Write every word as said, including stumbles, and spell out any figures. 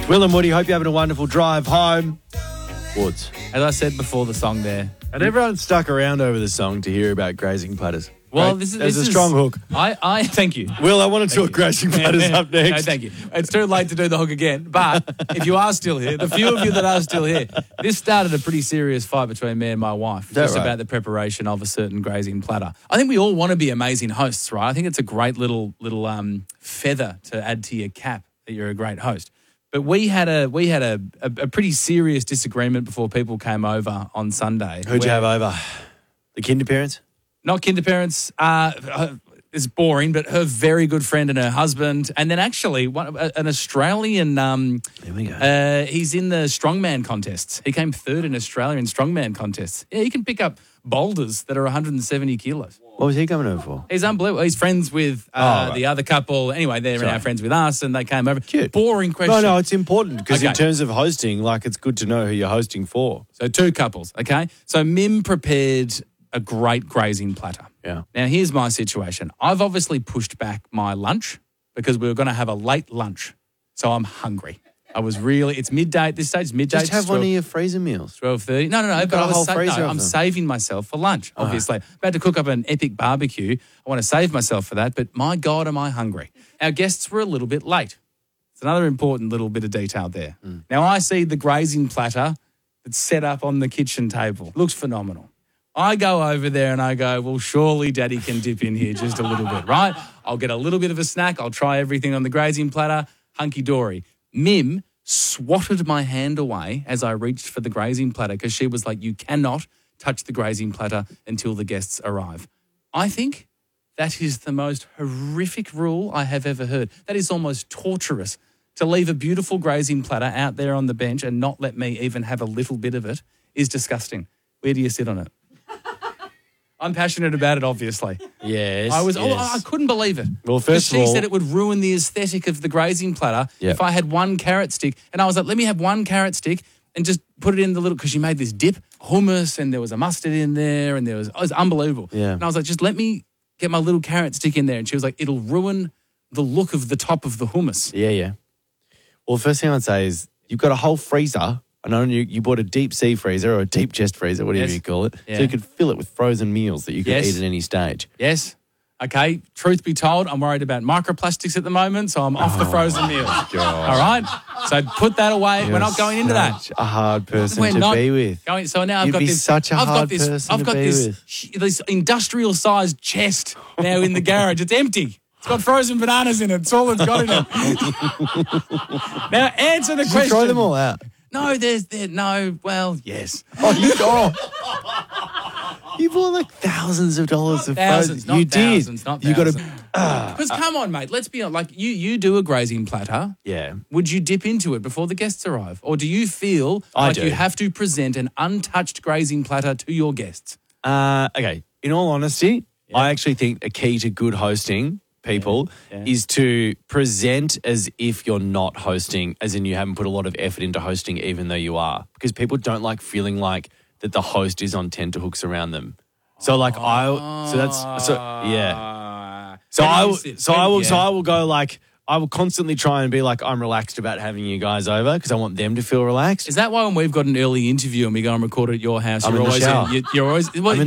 Will and Woody, hope you're having a wonderful drive home. Woods. As I said before the song there. And everyone stuck around over the song to hear about grazing platters. Well, Right? this is There's this a is- strong hook. I, I thank you. Will, I want to talk grazing platters up next. No, thank you. It's too late to do the hook again. But if you are still here, the few of you that are still here, this started a pretty serious fight between me and my wife that just right? about the preparation of a certain grazing platter. I think we all want to be amazing hosts, right? I think it's a great little little um, feather to add to your cap that you're a great host. But we had a we had a, a, a pretty serious disagreement before people came over on Sunday. Who'd you where- have over? The kinder parents? Not kinder parents. Uh, uh, it's boring, but her very good friend and her husband, and then actually one, uh, an Australian. Um, There we go. Uh, he's in the strongman contests. He came third in Australia in strongman contests. Yeah, he can pick up boulders that are one hundred seventy kilos. What was he coming over for? He's unbelievable. He's friends with uh, Oh, right. the other couple. Anyway, they're Sorry. now friends with us, and they came over. Cute. Boring question. No, no, it's important because in Okay. terms of hosting, like it's good to know who you're hosting for. So two couples, okay? So Mim prepared a great grazing platter. Yeah. Now, here's my situation. I've obviously pushed back my lunch because we were going to have a late lunch. So I'm hungry. I was really, it's midday at this stage, it's midday. Just have one of your freezer meals. twelve thirty. No, no, no. You've But got I a was whole sa- freezer no, of I'm them. saving myself for lunch, obviously. I'm about to cook up an epic barbecue. I want to save myself for that. But my God, am I hungry. Our guests were a little bit late. It's another important little bit of detail there. Mm. Now, I see the grazing platter that's set up on the kitchen table. Looks phenomenal. I go over there and I go, well, surely Daddy can dip in here just a little bit, right? I'll get a little bit of a snack. I'll try everything on the grazing platter. Hunky-dory. Mim swatted my hand away as I reached for the grazing platter because she was like, you cannot touch the grazing platter until the guests arrive. I think that is the most horrific rule I have ever heard. That is almost torturous. To leave a beautiful grazing platter out there on the bench and not let me even have a little bit of it is disgusting. Where do you sit on it? I'm passionate about it, obviously. Yes. I was. Oh, yes. I couldn't believe it. Well, 'Cause first of she all- said it would ruin the aesthetic of the grazing platter Yep. if I had one carrot stick. And I was like, let me have one carrot stick and just put it in the little, because she made this dip, hummus, and there was a mustard in there, and there was, it was unbelievable. Yeah. And I was like, just let me get my little carrot stick in there. And she was like, it'll ruin the look of the top of the hummus. Yeah, yeah. Well, the first thing I'd say is you've got a whole freezer. I know you, you bought a deep sea freezer or a deep chest freezer, whatever Yes. you call it. Yeah. So you could fill it with frozen meals that you could Yes. eat at any stage. Yes. Okay, truth be told, I'm worried about microplastics at the moment, so I'm off the frozen meals. All right? So put that away. We're not going into that. Such a hard person We're to not be with. Going, so now I've You'd got be this. such a I've got hard this. person I've to got be this. with. sh- This industrial-sized chest now in the garage. It's empty. It's got frozen bananas in it. It's all it's got in it. Now answer the Did you question. throw them all out? No, there's there. No, well, yes. Oh, you, oh. You bought like thousands of dollars of Thousands, frozen. not You did. thousands, not You got thousands. to. Because come on, mate. Let's be honest. Like you, you do a grazing platter. Yeah. Would you dip into it before the guests arrive? Or do you feel I like do. you have to present an untouched grazing platter to your guests? Uh, okay. In all honesty, I actually think a key to good hosting people Yeah. Yeah. is to present as if you're not hosting, as in you haven't put a lot of effort into hosting, even though you are, because people don't like feeling like that the host is on tenterhooks around them. So like I, so that's so yeah. So Where do I, you will- sit? so Where- I will, so yeah. I will go like. I will constantly try and be like, I'm relaxed about having you guys over because I want them to feel relaxed. Is that why when we've got an early interview and we go and record it at your house, I'm you're in the always shower. you're, you're always well, I'm in